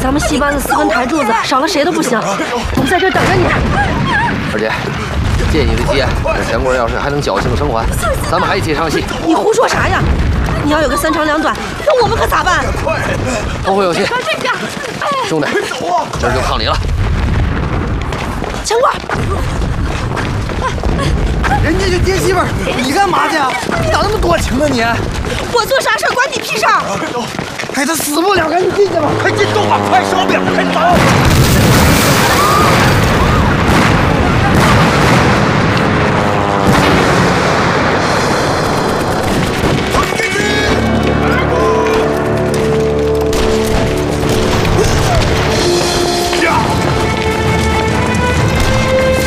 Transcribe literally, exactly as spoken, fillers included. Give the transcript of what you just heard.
咱们戏班子四根台柱子少了谁都不行，我们在这儿等着你。 二姐，借你的吉言，这钱棍要是还能侥幸生还，咱们还一起唱戏。 你胡说啥呀？你要有个三长两短，那我们可咋办？ 后会有期。 这边， 兄弟，今儿就靠你了。 钱棍。 人家是爹媳妇儿，你干嘛去啊？你咋那么多情呢你？ 我做啥事关你屁事儿？ 哎，他死不了，赶紧进去吧！快进洞吧，快烧饼，快走！